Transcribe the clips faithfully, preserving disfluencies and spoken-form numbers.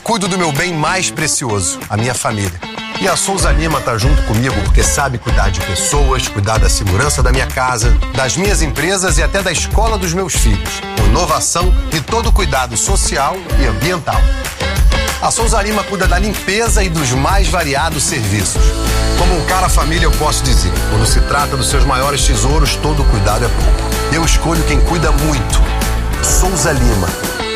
cuido do meu bem mais precioso, a minha família. E a Souza Lima tá junto comigo porque sabe cuidar de pessoas, cuidar da segurança da minha casa, das minhas empresas e até da escola dos meus filhos. Com inovação e todo cuidado social e ambiental. A Souza Lima cuida da limpeza e dos mais variados serviços. Como um cara família, eu posso dizer, quando se trata dos seus maiores tesouros, todo cuidado é pouco. Eu escolho quem cuida muito. Souza Lima.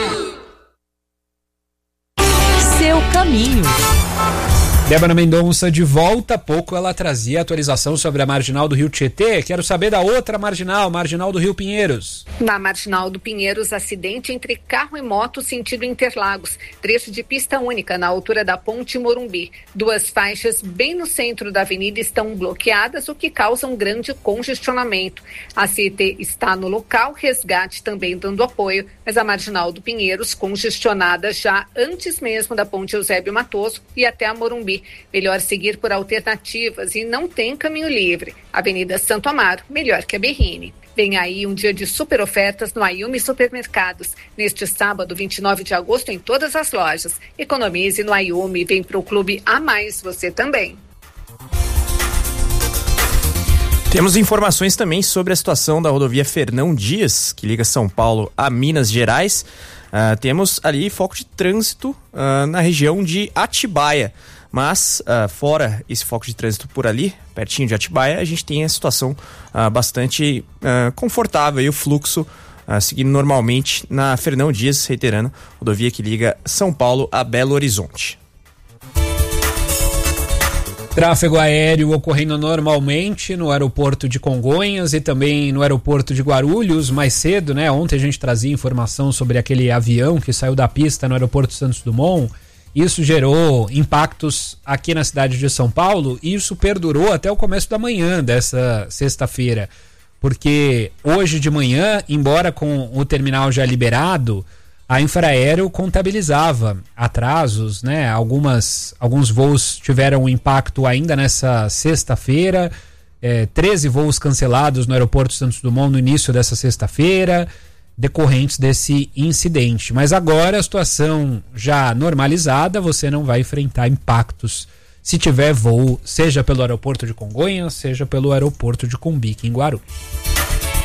Seu caminho. Débora Mendonça de volta. Há pouco ela trazia atualização sobre a marginal do Rio Tietê. Quero saber da outra marginal, marginal do Rio Pinheiros. Na marginal do Pinheiros, acidente entre carro e moto sentido Interlagos. Trecho de pista única na altura da Ponte Morumbi. Duas faixas bem no centro da avenida estão bloqueadas, o que causa um grande congestionamento. A C E T está no local, Resgate também dando apoio, mas a marginal do Pinheiros congestionada já antes mesmo da Ponte Eusébio Matoso e até a Morumbi. Melhor seguir por alternativas e não tem caminho livre. Avenida Santo Amaro, melhor que a Berrine. Vem aí um dia de super ofertas no Ayumi Supermercados. Neste sábado, vinte e nove de agosto, em todas as lojas. Economize no Ayumi, vem pro Clube A Mais, você também. Temos informações também sobre a situação da rodovia Fernão Dias, que liga São Paulo a Minas Gerais. Uh, temos ali foco de trânsito uh, na região de Atibaia. Mas, uh, fora esse foco de trânsito por ali, pertinho de Atibaia, a gente tem a situação uh, bastante uh, confortável e o fluxo uh, seguindo normalmente na Fernão Dias, reiterando, rodovia que liga São Paulo a Belo Horizonte. Tráfego aéreo ocorrendo normalmente no aeroporto de Congonhas e também no aeroporto de Guarulhos mais cedo, né? Ontem a gente trazia informação sobre aquele avião que saiu da pista no aeroporto Santos Dumont. Isso gerou impactos aqui na cidade de São Paulo e isso perdurou até o começo da manhã dessa sexta-feira, porque hoje de manhã, embora com o terminal já liberado, a Infraero contabilizava atrasos, né? Algumas, alguns voos tiveram impacto ainda nessa sexta-feira, é, treze voos cancelados no aeroporto Santos Dumont no início dessa sexta-feira, decorrentes desse incidente. Mas agora a situação já normalizada, você não vai enfrentar impactos se tiver voo, seja pelo aeroporto de Congonhas, seja pelo aeroporto de Cumbica, em Guarulhos.